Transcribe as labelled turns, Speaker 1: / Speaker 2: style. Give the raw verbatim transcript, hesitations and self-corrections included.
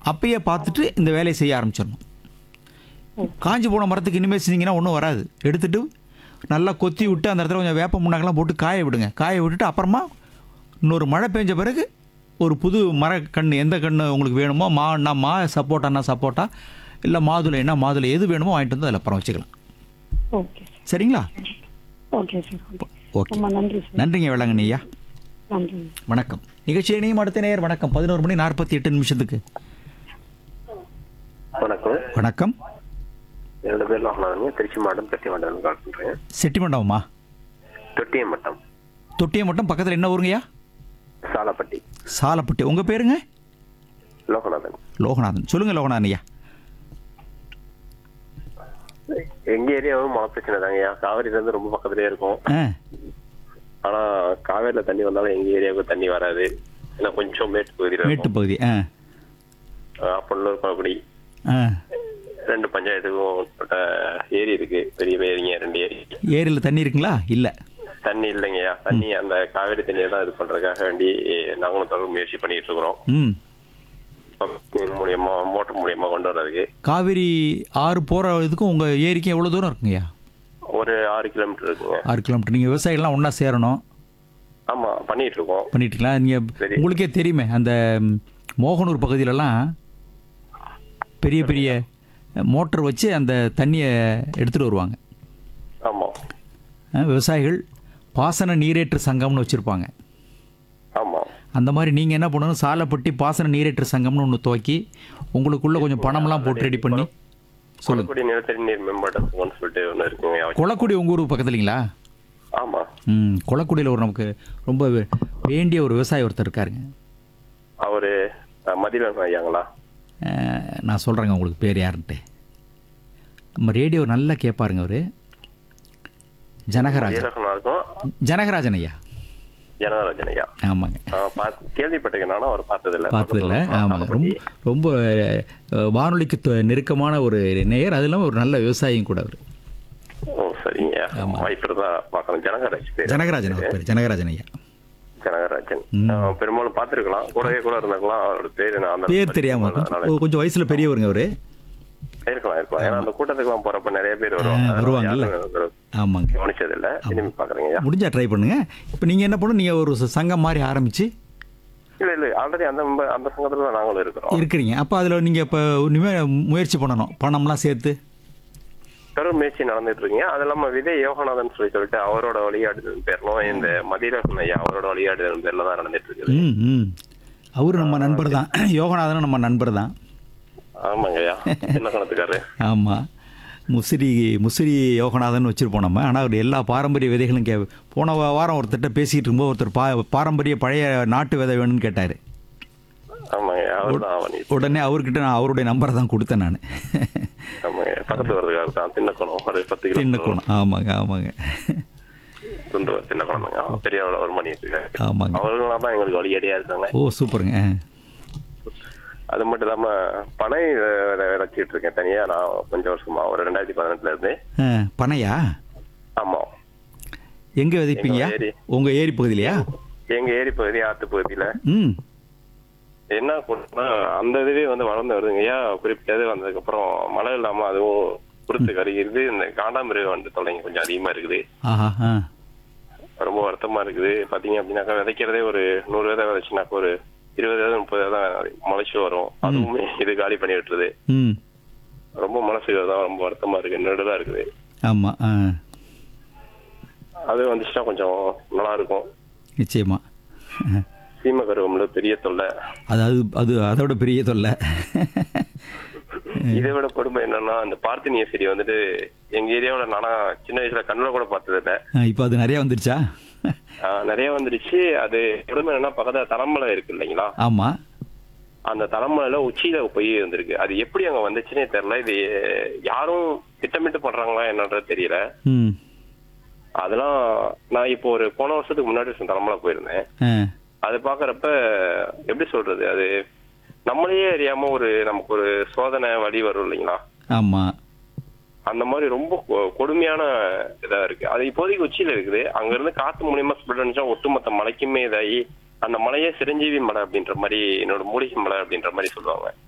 Speaker 1: அப்பயே பார்த்துட்டு இந்த வேலையை செய்ய ஆரம்பிச்சிடணும். காஞ்சி போன மரத்துக்கு இனிமேல் செஞ்சிங்கன்னா ஒன்றும் வராது. எடுத்துகிட்டு நல்லா கொத்தி விட்டு அந்த இடத்துல கொஞ்சம் வேப்ப முன்னாக்கெல்லாம் போட்டு காய விடுங்க. காய விட்டுட்டு அப்புறமா இன்னொரு மழை பெஞ்ச பிறகு ஒரு புது மரக்கன்று எந்த கன்று உங்களுக்கு வேணுமோ, மான்னா மா, சப்போட்டான்னா சப்போட்டா, இல்லை மாதுளைன்னா மாதுளை, எது வேணுமோ வாங்கிட்டு வந்து அதில் அப்புறம் வச்சுக்கலாம்.
Speaker 2: ஓகே
Speaker 1: சரிங்களா?
Speaker 2: Okay sir.
Speaker 1: ஓகே,
Speaker 2: ரொம்ப நன்றி சார்.
Speaker 1: நன்றிங்க வேளாங்கண்ணி ஐயா.
Speaker 2: நன்றி.
Speaker 1: வணக்கம். நிகழ்ச்சியை இணையும் அடுத்த நேயர். வணக்கம். பதினோரு மணி நாற்பத்தி எட்டு நிமிஷத்துக்கு.
Speaker 3: வணக்கம்.
Speaker 1: வணக்கம்.
Speaker 3: என்னோட பேர் லோகநாதன், திருச்சி மாவட்டம் தொட்டிய மட்டம் கால் பண்ணுறேன்.
Speaker 1: செட்டிமண்டபமா?
Speaker 3: தொட்டிய மட்டம்.
Speaker 1: தொட்டிய மட்டம் பக்கத்தில் என்ன ஊருங்கய்யா?
Speaker 3: சாலப்பட்டி.
Speaker 1: சாலப்பட்டி. உங்கள் பேருங்க?
Speaker 3: லோகநாதன்.
Speaker 1: லோகநாதன். சொல்லுங்கள் லோகநாதன் ஐயா.
Speaker 3: எங்க ஏரியாவும் மழை பிரச்சனை தாங்கய்யா. காவேரியில இருந்து ரொம்ப பக்கத்துலயே இருக்கும்.
Speaker 1: ஆ
Speaker 3: ஆனா காவேரியில தண்ணி வந்தாலும் எங்க ஏரியாவுக்கு தண்ணி வராது. ஏன்னா கொஞ்சம் மேட்டு பகுதியில்
Speaker 1: மேட்டு பகுதி. ஆ
Speaker 3: அப்பள்ளூர் பகுதி
Speaker 1: ஆ
Speaker 3: ரெண்டு பஞ்சாயத்துக்கும் உட்பட்ட ஏரி இருக்கு. பெரிய ஏரிங்க, ரெண்டு ஏரி.
Speaker 1: ஏரியில் தண்ணி இருக்குங்களா? இல்லை,
Speaker 3: தண்ணி இல்லைங்கய்யா. தண்ணி அந்த காவேரி தண்ணியை தான் இது பண்றதுக்காக வேண்டி நாங்களும் தொடர்பு முயற்சி பண்ணிட்டு இருக்கிறோம்.
Speaker 1: ம்
Speaker 3: மூலியமா மோட்டர் மூலியமா கொண்டு வர்றதுக்கு.
Speaker 1: காவிரி ஆறு போகிற இதுக்கும் உங்கள் ஏரிக்கும் எவ்வளோ தூரம் இருக்குங்கய்யா?
Speaker 3: ஒரு ஆறு கிலோமீட்டர் இருக்குங்க.
Speaker 1: ஆறு கிலோமீட்டர். நீங்கள் விவசாயிகள்லாம் ஒன்றா சேரணும்.
Speaker 3: ஆமா, பண்ணிட்டு இருக்கோம்.
Speaker 1: பண்ணிட்டுங்களா? நீங்கள்
Speaker 3: சரி.
Speaker 1: உங்களுக்கே தெரியுமே, அந்த ம், மோகனூர் பகுதியிலலாம் பெரிய பெரிய மோட்டர் வச்சு அந்த தண்ணியை எடுத்துகிட்டு வருவாங்க.
Speaker 3: ஆமா
Speaker 1: ஆ, விவசாயிகள் பாசன நீரேற்று சங்கம்னு வச்சுருப்பாங்க.
Speaker 3: ஆமா.
Speaker 1: அந்த மாதிரி நீங்கள் என்ன பண்ணணும், சாலப்பட்டி பாசன நீரேற்று சங்கம்னு ஒன்று துவக்கி உங்களுக்குள்ளே கொஞ்சம் பணம்லாம் போட்டு ரெடி பண்ணி சொல்லுங்கள்.
Speaker 3: கொளக்குடி நிலத்தடி நீர் மேம்பாட்டு சங்கம்னு சொல்லிட்டு ஒன்று இருக்குங்க.
Speaker 1: கொளக்குடி உங்கள் ஊருக்கு பக்கத்துலீங்களா?
Speaker 3: ஆமா.
Speaker 1: ம் கொளக்குடியில் ஒரு நமக்கு ரொம்ப வே- வேண்டிய ஒரு விவசாயி ஒருத்தர் இருக்காருங்க.
Speaker 3: அவரு அஹ், மதிவேலன் ஐயாங்களா?
Speaker 1: அஹ், நான் சொல்கிறேங்க உங்களுக்கு பேர் யாருன்ட்டு. நம்ம ரேடியோ நல்லா கேட்பாருங்க அவர். ஜனகராஜன்.
Speaker 3: வீரகனா இருக்கும்.
Speaker 1: ஜனகராஜன் ஐயா.
Speaker 3: ஜனராஜன் ஐயா.
Speaker 1: ஆமாங்க.
Speaker 3: அஹ், பார்த்து- கேள்விப்பட்டிருக்கேன். நானும் அவர் பார்த்ததில்ல.
Speaker 1: பார்த்ததில்ல. ஆமாங்க. ரொம்ப ரொம்ப அஹ், வானொலிக்கு து- நெருக்கமான ஒரு நேயர். அது இல்லாமல் ஒரு நல்ல விவசாயியும் கூட அவர்.
Speaker 3: ஓ சரிங்க.
Speaker 1: ஆமா.
Speaker 3: வாய்ப்பு இருந்தா பார்க்கணும். ஜனகராஜ் பேர்.
Speaker 1: ஜனகராஜன் அவர் பேர். ஜனகராஜன் ஐயா.
Speaker 3: ஜனகராஜன்.
Speaker 1: ம்.
Speaker 3: அஹ், பெரும்பாலும் பார்த்திருக்கலாம். கூடவே கூட இருந்திருக்கலாம். அவரோட பேரு நான் அந்த
Speaker 1: பேர் தெரியாம கொஞ்சம் கொஞ்சம் வயசுல பெரியவருங்க அவரு.
Speaker 3: இருக்கலாம் இருக்கலாம். ஏன்னா அந்த கூட்டத்துக்குலாம் போறப்ப நிறைய பேர்
Speaker 1: ஆ,
Speaker 3: வருவாங்க.
Speaker 1: வருவாங்கல்ல.
Speaker 3: யாரும்
Speaker 1: ஆமாங்க.
Speaker 3: கவனிச்சதில்ல. இனிமே பாக்குறீங்க ஐயா.
Speaker 1: முடிஞ்சா ட்ரை பண்ணுங்க. இப்போ நீங்கள் என்ன பண்ணணும், நீங்கள் ஒரு ச- சங்கம் மாதிரி ஆரம்பித்து
Speaker 3: இல்ல இல்ல ஆல்ரெடி அந்த மெம்ப- அந்த சங்கத்துல தான் நாங்களும் இருக்கிறோம்.
Speaker 1: இருக்கிறீங்க. அப்போ அதில் நீங்கள் இப்போ இனிமேல் முயற்சி பண்ணணும், பணம்லாம் சேர்த்து.
Speaker 3: தொடர் முயற்சி நடந்துட்டு இருக்கீங்க. அது இல்லாம விஜய் யோகநாதன் சொல்லி சொல்லிட்டு அவரோட வழிகாட்டுதல் பேர்லும் இந்த மதிரகன் ஐயா அவரோட வழிகாட்டுதல் பேர்ல தான் நடந்துட்டு இருக்குது.
Speaker 1: ம் ம் அவரு நம்ம நண்பர் தான். யோகநாதனும் நம்ம நண்பர் தான்.
Speaker 3: ஆமாங்க ஐயா. என்ன கணத்துக்காரு?
Speaker 1: ஆமாம். முசிறி முசிறி யோகநாதன் வச்சுருப்போம் நம்ம. ஆனால் அவர் எல்லா பாரம்பரிய விதைகளும் கே போன வா- வாரம் ஒருத்தர்கிட்ட பேசிகிட்டு இருக்கும்போது ஒருத்தர் பா பாரம்பரிய பழைய நாட்டு விதை வேணும்னு கேட்டார்.
Speaker 3: ஆமாங்க. அவர் தான் அவனி.
Speaker 1: உடனே அவர்கிட்ட நான் அவருடைய நம்பரை தான் கொடுத்தேன் நான்.
Speaker 3: ஆமாங்க. பக்கத்து வரதுக்காக தான். தின்னக்கோணம் ஒரு பத்து கிலோ
Speaker 1: தின்னக்கோணம். ஆமாங்க ஆமாங்க
Speaker 3: துண்டு தின்னக்கோணம். பெரிய ஒரு மணி இருக்காரு.
Speaker 1: ஆமாங்க.
Speaker 3: அவர்களாம் தான் எங்களுக்கு வழியடியா இருக்காங்க.
Speaker 1: ஓ சூப்பருங்க.
Speaker 3: அது மட்டும் இல்லாம பனை விளைச்சிட்டு இருக்கேன் தனியா. நான் கொஞ்சம் வருஷமா ஒரு ரெண்டாயிரத்தி பதினெட்டுல இருந்து.
Speaker 1: ஆ, பனையா?
Speaker 3: ஆமா.
Speaker 1: எங்கே விதைப்பீங்கயா?
Speaker 3: எங்க ஏரி.
Speaker 1: உங்கள் ஏரி பகுதியிலையா?
Speaker 3: எங்க ஏரி பகுதி ஆத்து பகுதியில
Speaker 1: ம்
Speaker 3: என்ன பண்ணா அந்த இதுவே வந்து வளர்ந்து வருதுங்க ஐயா. குறிப்பிட்டது வந்ததுக்கு அப்புறம் மழை இல்லாம அதுவும் குருத்து கருகிறது. இந்த காண்டாமிருகம் வந்து தொலைங்க கொஞ்சம் அதிகமா இருக்குது.
Speaker 1: ஆஹா ஆ
Speaker 3: ரொம்ப வருத்தமா இருக்குது. பாத்தீங்க அப்படின்னாக்கா விதைக்கிறதே ஒரு நூறு விதை விதைச்சுனாக்கா ஒரு இருபது விதை முப்பது விதை முளைச்சு வரும். அதுவுமே இது காலி பண்ணி விட்டுருது.
Speaker 1: ம்
Speaker 3: ரொம்ப மனசுக்கு தான் ரொம்ப வருத்தமா இருக்கு. நெடுதா இருக்குது.
Speaker 1: ஆமாம். ஆ
Speaker 3: அது வந்துச்சுன்னா கொஞ்சம் நல்லா இருக்கும்.
Speaker 1: நிச்சயமா.
Speaker 3: சீம கருவம்ல பெரிய தொல்லை.
Speaker 1: அதாவது அது அதோட பெரிய தொல்லை.
Speaker 3: இதை விட கொடுமை என்னன்னா இந்த பார்த்தினிய செடி வந்துட்டு எங்க ஏரியாவில் நானா சின்ன வயசுல கண்ணுல கூட பார்த்தது இல்லை.
Speaker 1: இப்போ அது நிறையா வந்துருச்சா?
Speaker 3: நிறைய வந்துருச்சு. அது கொடுமை என்னன்னா பக்கத்துல தலைமலை இருக்கு இல்லைங்களா?
Speaker 1: ஆமாம்.
Speaker 3: அந்த தலைமலையில உச்சியில போய் இருந்திருக்கு. அது எப்படி அங்க வந்துச்சுன்னே தெரியல. இது யாரும் திட்டமிட்டு பண்றாங்களா என்னன்றது தெரியல.
Speaker 1: ம்
Speaker 3: அதெல்லாம் நான் இப்போ ஒரு போன வருஷத்துக்கு முன்னாடி தலைமலை போயிருந்தேன்.
Speaker 1: ஆ
Speaker 3: அது பாக்குறப்ப எப்படி சொல்றது, அது நம்மளையே அறியாம ஒரு நமக்கு ஒரு சோதனை வழி வரும் இல்லைங்களா?
Speaker 1: ஆமாம்.
Speaker 3: அந்த மாதிரி ரொம்ப கொ- கொடுமையான இதா இருக்கு. அது இப்போதைக்கு உச்சியில இருக்குது. அங்க இருந்து காத்து மூலியமா ஸ்ப்ரெட் அடிச்சா ஒட்டுமொத்த மலைக்குமே இதாகி அந்த மலையே சிரஞ்சீவி மலை அப்படின்ற மாதிரி, என்னோட மூலிகை மலை அப்படின்ற மாதிரி சொல்லுவாங்க.